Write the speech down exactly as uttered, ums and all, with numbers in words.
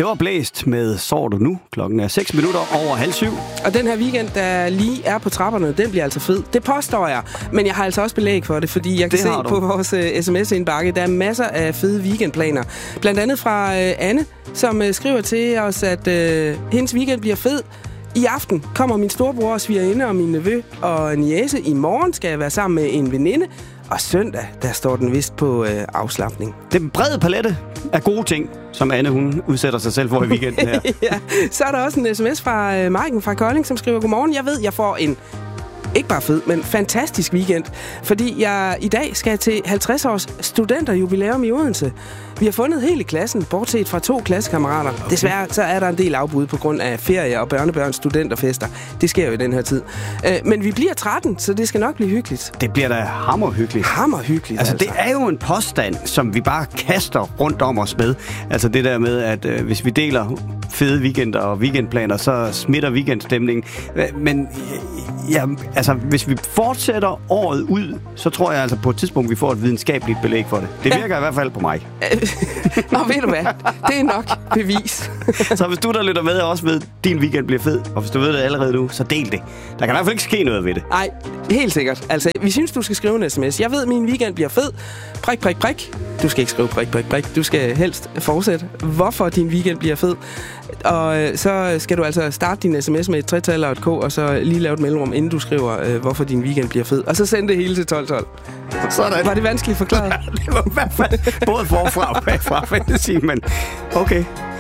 Det var blæst med Sover du nu? Klokken er seks minutter over halv syv. Og den her weekend, der lige er på trapperne, den bliver altså fed. Det påstår jeg, men jeg har altså også belæg for det, fordi jeg kan se på vores uh, sms-indbakke, der er masser af fede weekendplaner. Blandt andet fra uh, Anne, som uh, skriver til os, at uh, hendes weekend bliver fed. I aften kommer min storebror og svigerinde og min nevø og niece. I morgen skal jeg være sammen med en veninde. Og søndag, der står den vist på øh, afslapning. Det er en bred palette af gode ting, som Anne hun udsætter sig selv for i weekenden her. Ja. Så er der også en sms fra øh, Maiken fra Kolding, som skriver: godmorgen, jeg ved, jeg får en ikke bare fed, men fantastisk weekend, fordi jeg i dag skal til halvtreds års studenterjubilæum i Odense. Vi har fundet hele klassen, bortset fra to klassekammerater. Okay. Desværre så er der en del afbud på grund af ferie og børnebørns studenterfester. Det sker jo i den her tid. Men vi bliver tretten, så det skal nok blive hyggeligt. Det bliver da hammerhyggeligt. Hammerhyggeligt, altså. altså. Det er jo en påstand, som vi bare kaster rundt om os med. Altså det der med, at øh, hvis vi deler fede weekender og weekendplaner, så smitter weekendstemningen. Men ja, altså, hvis vi fortsætter året ud, så tror jeg altså på et tidspunkt, vi får et videnskabeligt belæg for det. Det virker ja. i hvert fald på mig. Nå, ved du hvad? Det er nok bevis. Så hvis du, der lytter med, også ved, at din weekend bliver fed, og hvis du ved det allerede nu, så del det. Der kan i hvert fald ikke ske noget ved det. Nej, helt sikkert. Altså, vi synes, du skal skrive en sms. Jeg ved, at min weekend bliver fed. Prik, prik, prik. Du skal ikke skrive prik, prik, prik. Du skal helst fortsætte, hvorfor din weekend bliver fed. Og øh, så skal du altså starte din sms med et tretal og et k, og så lige lave et mellemrum, inden du skriver, øh, hvorfor din weekend bliver fed. Og så send det hele til tolv tolv. Sådan. Var det vanskeligt forklaret? Ja, det var i hvert fald både forfra og bagfra, vil jeg sige, men okay.